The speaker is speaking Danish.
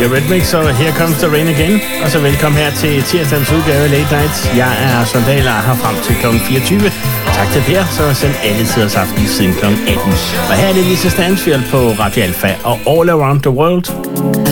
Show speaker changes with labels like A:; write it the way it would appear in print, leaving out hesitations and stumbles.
A: Eurythmics og Here Comes the Rain Again. Og så velkommen her til tirsdagens udgave af Late Night. Jeg er Sondal og er her frem til kl. 24. Tak til Per, som har sendt alle tiders aften siden kl. 18. Og her er det Lisa Stansfield på Radio Alpha og All Around the World.